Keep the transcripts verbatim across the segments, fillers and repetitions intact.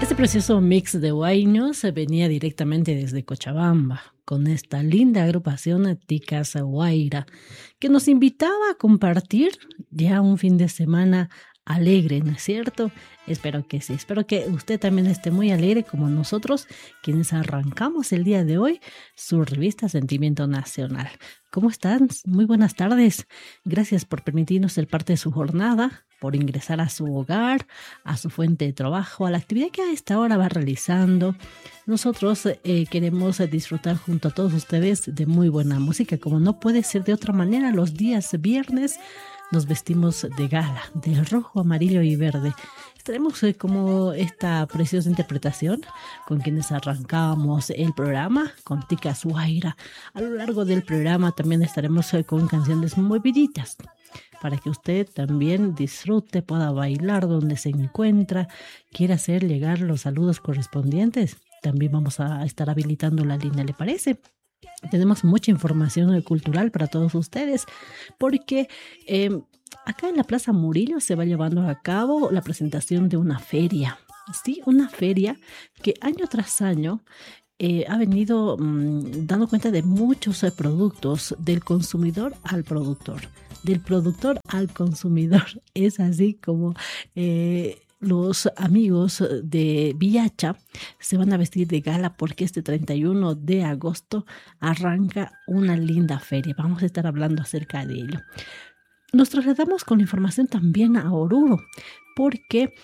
Este precioso mix de huaynos venía directamente desde Cochabamba, con esta linda agrupación Ticas Huayra, que nos invitaba a compartir ya un fin de semana alegre, ¿no es cierto? Espero que sí, espero que usted también esté muy alegre como nosotros, quienes arrancamos el día de hoy su revista Sentimiento Nacional. ¿Cómo están? Muy buenas tardes. Gracias por permitirnos ser parte de su jornada, por ingresar a su hogar, a su fuente de trabajo, a la actividad que a esta hora va realizando. Nosotros eh, queremos disfrutar junto a todos ustedes de muy buena música, como no puede ser de otra manera. Los días viernes nos vestimos de gala, de rojo, amarillo y verde. Estaremos eh, como esta preciosa interpretación con quienes arrancamos el programa, con Ticas Huayra. A lo largo del programa también estaremos eh, con canciones moviditas, para que usted también disfrute, pueda bailar donde se encuentra, quiera hacer llegar los saludos correspondientes. También vamos a estar habilitando la línea, ¿le parece? Tenemos mucha información cultural para todos ustedes, porque eh, acá en la Plaza Murillo se va llevando a cabo la presentación de una feria. Sí, una feria que año tras año Eh, ha venido mmm, dando cuenta de muchos eh, productos, del consumidor al productor, del productor al consumidor. Es así como eh, los amigos de Villacha se van a vestir de gala, porque este treinta y uno de agosto arranca una linda feria. Vamos a estar hablando acerca de ello. Nos trasladamos con la información también a Oruro, porque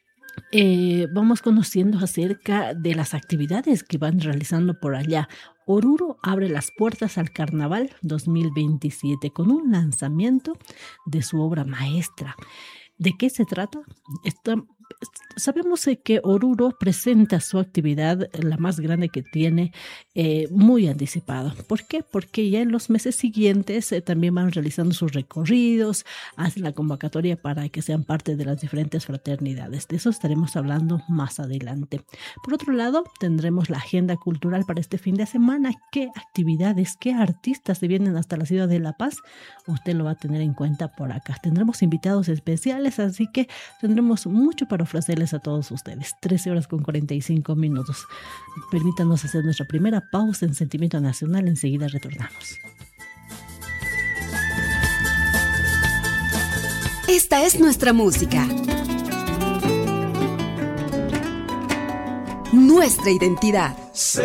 Eh, vamos conociendo acerca de las actividades que van realizando por allá. Oruro abre las puertas al Carnaval dos mil veintisiete con un lanzamiento de su obra maestra. ¿De qué se trata? Está, sabemos que Oruro presenta su actividad, la más grande que tiene, eh, muy anticipada. ¿Por qué? Porque ya en los meses siguientes eh, también van realizando sus recorridos, hacen la convocatoria para que sean parte de las diferentes fraternidades. De eso estaremos hablando más adelante. Por otro lado, tendremos la agenda cultural para este fin de semana. ¿Qué actividades, qué artistas se vienen hasta la ciudad de La Paz? Usted lo va a tener en cuenta por acá. Tendremos invitados especiales, así que tendremos mucho para ofrecerles a todos ustedes. trece horas con cuarenta y cinco minutos. Permítanos hacer nuestra primera pausa en Sentimiento Nacional. Enseguida retornamos. Esta es nuestra música, nuestra identidad.